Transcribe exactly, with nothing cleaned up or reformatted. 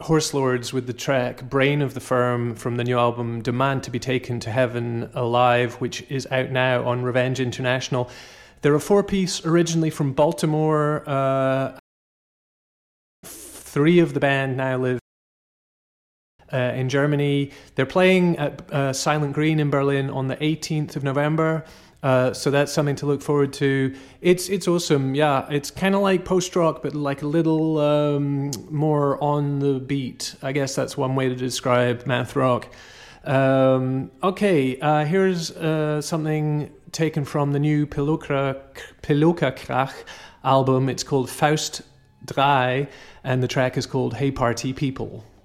Horse Lords with the track Brain of the Firm from the new album Demand to be Taken to Heaven Alive, which is out now on Revenge International. They're a four-piece originally from Baltimore. Uh, three of the band now live uh, in Germany. They're playing at uh, Silent Green in Berlin on the eighteenth of November. Uh, so that's something to look forward to. It's it's awesome, yeah. It's kind of like post-rock, but like a little um, more on the beat. I guess that's one way to describe math rock. Um, okay, uh, here's uh, something taken from the new Pilokra, Pilokrach album. It's called Faust three, and the track is called Hey Party People.